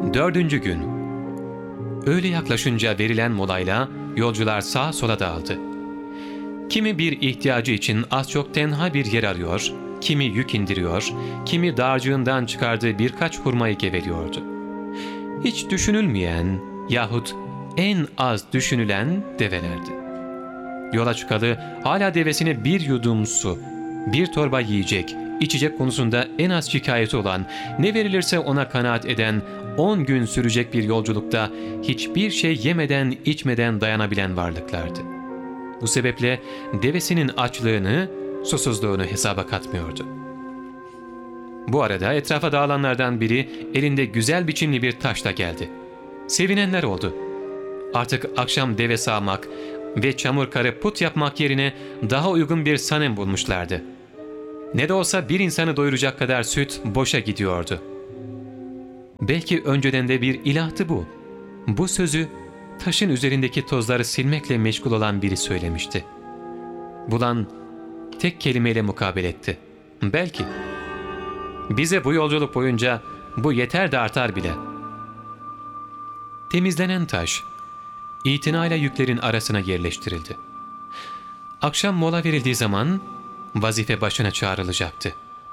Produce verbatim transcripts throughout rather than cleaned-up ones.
Dördüncü gün. Öğle yaklaşınca verilen molayla yolcular sağa sola dağıldı. Kimi bir ihtiyacı için az çok tenha bir yer arıyor, kimi yük indiriyor, kimi dağarcığından çıkardığı birkaç hurmayı geveliyordu. Hiç düşünülmeyen yahut en az düşünülen develerdi. Yola çıkalı hala devesine bir yudum su, bir torba yiyecek, içecek konusunda en az şikayeti olan, ne verilirse ona kanaat eden, on gün sürecek bir yolculukta hiçbir şey yemeden içmeden dayanabilen varlıklardı. Bu sebeple devesinin açlığını, susuzluğunu hesaba katmıyordu. Bu arada etrafa dağılanlardan biri elinde güzel biçimli bir taşla geldi. Sevinenler oldu. Artık akşam deve sağmak ve çamur karı put yapmak yerine daha uygun bir sanem bulmuşlardı. Ne de olsa bir insanı doyuracak kadar süt boşa gidiyordu. Belki önceden de bir ilahtı bu. Bu sözü taşın üzerindeki tozları silmekle meşgul olan biri söylemişti. Bulan tek kelimeyle mukabele etti. Belki. Bize bu yolculuk boyunca bu yeter de artar bile. Temizlenen taş itinayla yüklerin arasına yerleştirildi. Akşam mola verildiği zaman vazife başına çağrılacaktı.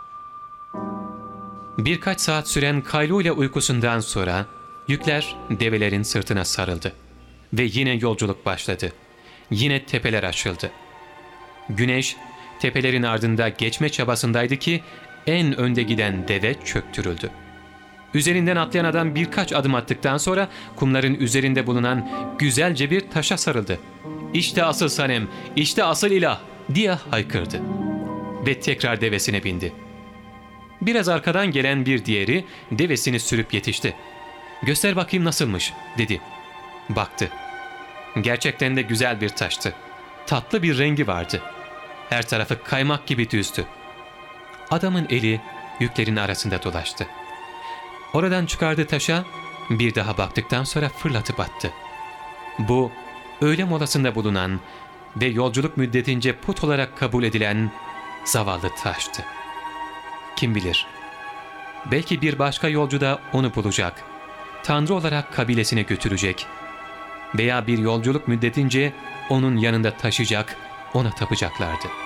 Birkaç saat süren kaylule uykusundan sonra yükler develerin sırtına sarıldı. Ve yine yolculuk başladı. Yine tepeler açıldı. Güneş tepelerin ardında geçme çabasındaydı ki en önde giden deve çöktürüldü. Üzerinden atlayan adam birkaç adım attıktan sonra kumların üzerinde bulunan güzelce bir taşa sarıldı. "İşte asıl Sanem, işte asıl ilah!" diye haykırdı. Ve tekrar devesine bindi. Biraz arkadan gelen bir diğeri devesini sürüp yetişti. "Göster bakayım nasılmış," dedi. Baktı. Gerçekten de güzel bir taştı. Tatlı bir rengi vardı. Her tarafı kaymak gibi düzdü. Adamın eli yüklerin arasında dolaştı. Oradan çıkardığı taşa bir daha baktıktan sonra fırlatıp attı. Bu öğle molasında bulunan ve yolculuk müddetince put olarak kabul edilen zavallı taştı. Kim bilir, belki bir başka yolcu da onu bulacak, Tanrı olarak kabilesine götürecek veya bir yolculuk müddetince onun yanında taşıyacak, ona tapacaklardı.